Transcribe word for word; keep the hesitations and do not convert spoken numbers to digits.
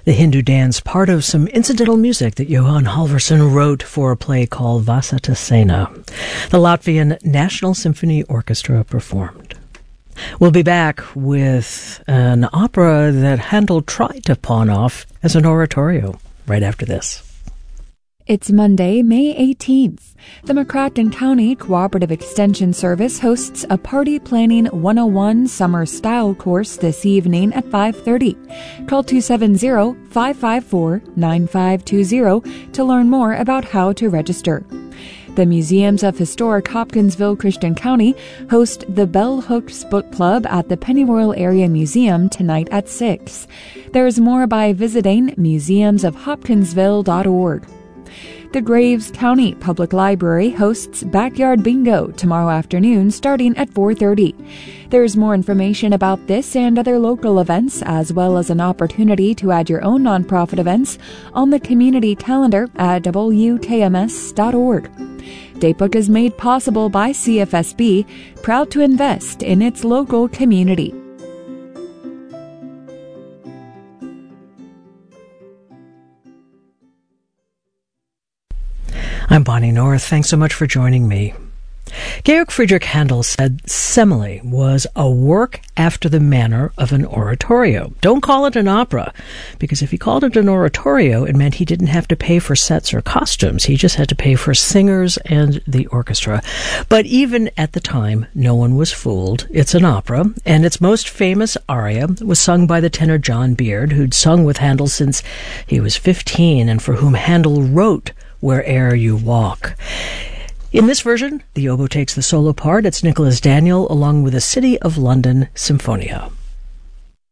The Hindu dance, part of some incidental music that Johan Halvorsen wrote for a play called Vasatasena. The Latvian National Symphony Orchestra performed. We'll be back with an opera that Handel tried to pawn off as an oratorio right after this. It's Monday, May eighteenth. The McCracken County Cooperative Extension Service hosts a Party Planning one oh one Summer Style course this evening at five thirty. Call two seven zero, five five four, nine five two zero to learn more about how to register. The Museums of Historic Hopkinsville Christian County host the Bell Hooks Book Club at the Pennyroyal Area Museum tonight at six. There's more by visiting museums of hopkinsville dot org. The Graves County Public Library hosts Backyard Bingo tomorrow afternoon starting at four thirty. There's more information about this and other local events, as well as an opportunity to add your own nonprofit events on the community calendar at W K M S dot org. Datebook is made possible by C F S B, proud to invest in its local community. I'm Bonnie North. Thanks so much for joining me. Georg Friedrich Handel said Semele was a work after the manner of an oratorio. Don't call it an opera, because if he called it an oratorio, it meant he didn't have to pay for sets or costumes. He just had to pay for singers and the orchestra. But even at the time, no one was fooled. It's an opera, and its most famous aria was sung by the tenor John Beard, who'd sung with Handel since he was fifteen, and for whom Handel wrote Where'er You Walk. In this version, the oboe takes the solo part. It's Nicholas Daniel along with the City of London Symphonia.